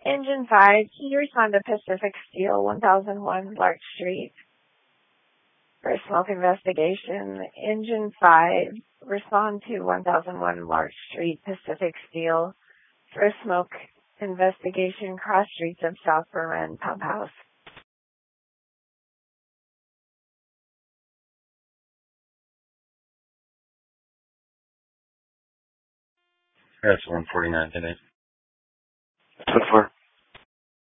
Engine 5, can you respond to Pacific Steel, 1001 Lark Street for a smoke investigation? Engine 5, respond to 1001 Lark Street, Pacific Steel for a smoke investigation, cross streets of South Berlin Pump House. That's 149 today. So far.